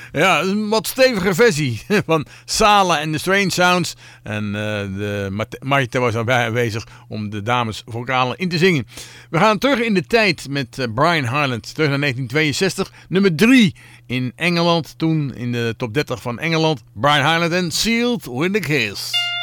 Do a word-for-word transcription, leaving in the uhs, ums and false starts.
Ja, een wat stevige versie van Sala en de Strange Sounds. En uh, de Marita was erbij aanwezig om de dames vocalen in te zingen. We gaan terug in de tijd met uh, Brian Hyland. Terug naar negentien tweeënzestig. Nummer drie in Engeland. Toen in de top dertig van Engeland. Brian Hyland en Sealed with a Kiss.